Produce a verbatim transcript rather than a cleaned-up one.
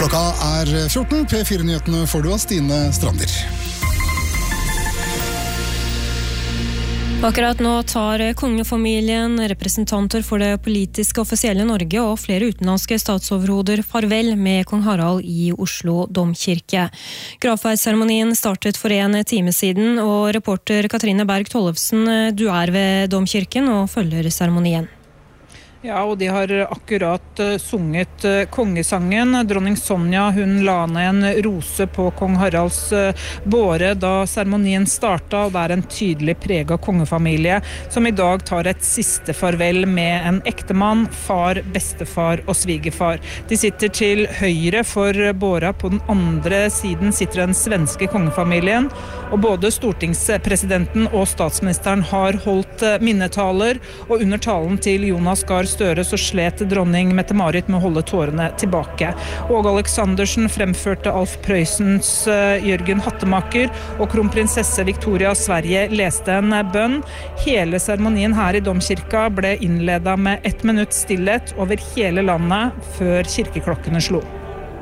Klokka er fjorten, P fire-nyhetene får du av Stine Strander. Akkurat nå tar kongefamilien, representanter for det politiske offisielle Norge og flere utenlandske statsoverhoder farvel med kong Harald i Oslo domkirke. Gravferdsseremonien startet for en time siden, og reporter Katrine Berg Tollefsen, du er ved domkirken og følger seremonien. Ja, og de har akkurat sunget kongesangen. Dronning Sonja, hun la ned en rose på kong Haralds båre da seremonien startet, og det er en tydelig preg av kongefamilie, som i dag tar et siste farvel med en ektemann, far, bestefar og svigerfar. De sitter til høyre for båra, på den andre siden sitter den svenske kongefamilien, og både stortingspresidenten og statsministeren har holdt minnetaler, og under talen til Jonas Gahr Støre så slet dronning Mette-Marit med å holde tårene tilbake. Åge Aleksandersen fremførte Alf Prøysens uh, Jørgen Hattemaker, og kronprinsesse Victoria av Sverige leste en bønn. Hele seremonien her i domkirka ble innledet med ett minutt stillhet over hele landet før kirkeklokkene slo.